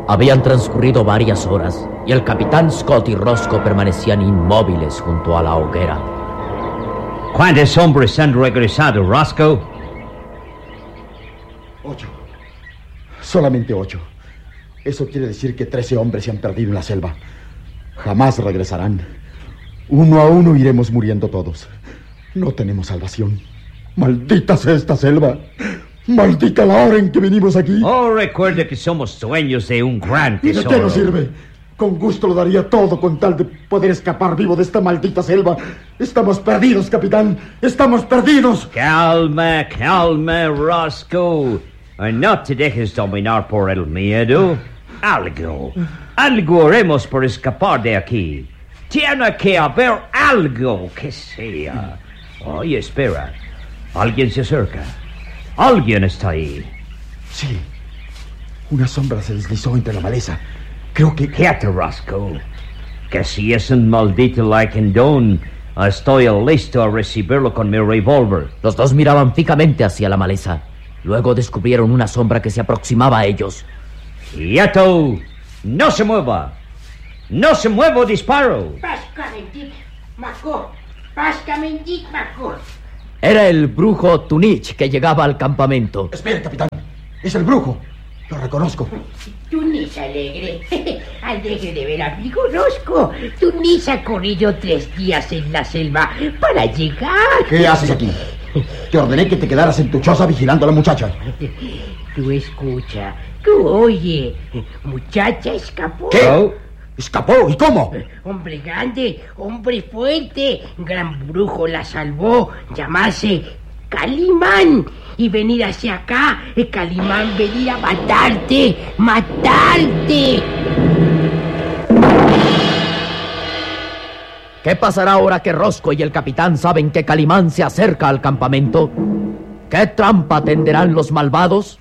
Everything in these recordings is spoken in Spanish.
Habían transcurrido varias horas y el capitán Scott y Roscoe permanecían inmóviles junto a la hoguera. ¿Cuántos hombres han regresado, Roscoe? 8. Solamente 8. Eso quiere decir que 13 hombres se han perdido en la selva. Jamás regresarán. Uno a uno iremos muriendo todos. No tenemos salvación. ¡Maldita sea esta selva! ¡Maldita la hora en que venimos aquí! Oh, recuerde que somos dueños de un gran ¿Y de tesoro. qué nos sirve? Con gusto lo daría todo con tal de poder escapar vivo de esta maldita selva. Estamos perdidos, capitán. ¡Estamos perdidos! Calma, calma, Roscoe. No te dejes dominar por el miedo. Algo haremos por escapar de aquí. Tiene que haber algo que sea. Oye, espera. Alguien se acerca. Alguien está ahí. Sí. Una sombra se deslizó entre la maleza. Creo que... Quédate, Roscoe. Que si es un maldito Lycandón, estoy listo a recibirlo con mi revólver. Los dos miraban fijamente hacia la maleza. Luego descubrieron una sombra que se aproximaba a ellos. ¡Quieto! ¡No se mueva! ¡No se mueva, disparo! Era el brujo Tunich que llegaba al campamento. Espere, capitán. Es el brujo. Lo reconozco. Tunich alegre. Alegre de ver a mi Roscoe. Tunich ha corrido 3 días en la selva para llegar. ¿Qué haces aquí? Te ordené que te quedaras en tu choza vigilando a la muchacha. Tú escucha, tú oye. Muchacha escapó. ¿Qué? ¿Escapó? ¿Y cómo? Hombre grande, hombre fuerte. Gran brujo la salvó. Llamase Calimán. Y venir hacia acá. Calimán venir a matarte. ¡Matarte! ¿Qué pasará ahora que Roscoe y el capitán saben que Calimán se acerca al campamento? ¿Qué trampa tenderán los malvados?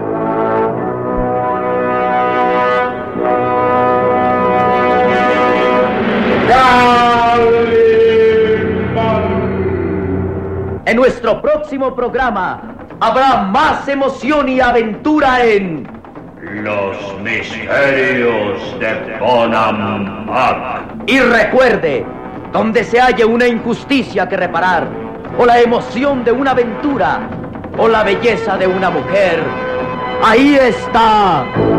En nuestro próximo programa habrá más emoción y aventura en... Los misterios de Bonampak. Y recuerde, donde se halle una injusticia que reparar, o la emoción de una aventura, o la belleza de una mujer, ahí está